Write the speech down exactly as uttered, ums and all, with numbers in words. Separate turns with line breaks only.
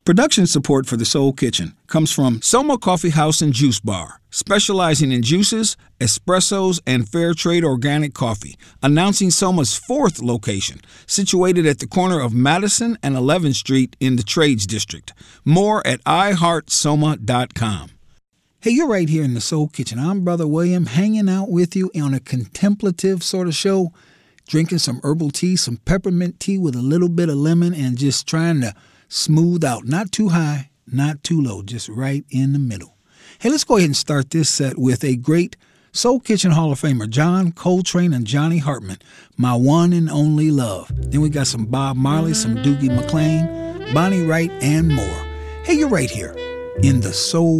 Production support for the Soul Kitchen comes from Soma Coffee House and Juice Bar, specializing in juices, espressos, and fair trade organic coffee, announcing Soma's fourth location, situated at the corner of Madison and eleventh Street in the Trades District. More at i heart soma dot com. Hey, you're right here in the Soul Kitchen. I'm Brother William, hanging out with you on a contemplative sort of show, drinking some herbal tea, some peppermint tea with a little bit of lemon, and just trying to smooth out. Not too high, not too low, just right in the middle. Hey, let's go ahead and start this set with a great Soul Kitchen Hall of Famer, John Coltrane and Johnny Hartman, My One and Only Love. Then we got some Bob Marley, some Doogie McClain, Bonnie Wright, and more. Hey, you're right here in the Soul